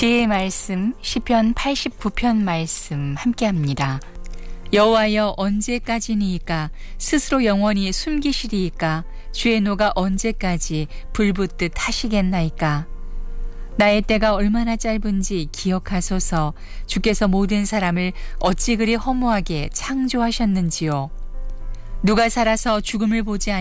지혜의 말씀 시편 89편 말씀 함께합니다. 여호와여 언제까지니이까 스스로 영원히 숨기시리이까 주의 노가 언제까지 불붙듯 하시겠나이까. 나의 때가 얼마나 짧은지 기억하소서. 주께서 모든 사람을 어찌 그리 허무하게 창조하셨는지요. 누가 살아서 죽음을 보지